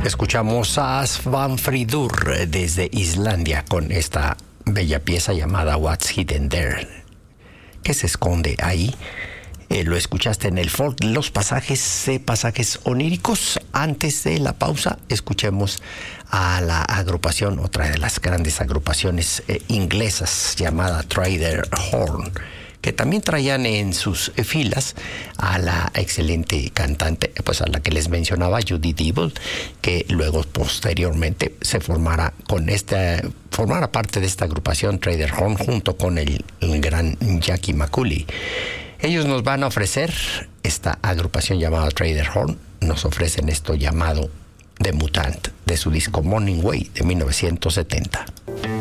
Escuchamos a Svan Friður desde Islandia con esta bella pieza llamada What's Hidden There. ¿Qué se esconde ahí? Lo escuchaste en el folk, los pasajes oníricos. Antes de la pausa, escuchemos a la agrupación, otra de las grandes agrupaciones inglesas, llamada Trader Horn, que también traían en sus filas a la excelente cantante, pues a la que les mencionaba, Judy Deeble, que luego posteriormente se formara parte de esta agrupación Trader Horn junto con el gran Jackie McCooley. Ellos nos van a ofrecer, esta agrupación llamada Trader Horn, nos ofrecen esto llamado The Mutant, de su disco Morning Way de 1970.